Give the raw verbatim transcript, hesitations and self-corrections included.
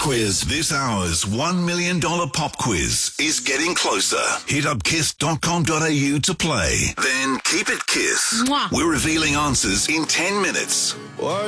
quiz. This hour's one million dollars pop quiz is getting closer. Hit up kiss dot com dot a u to play. Then keep it Kiss. Mwah. We're revealing answers in ten minutes.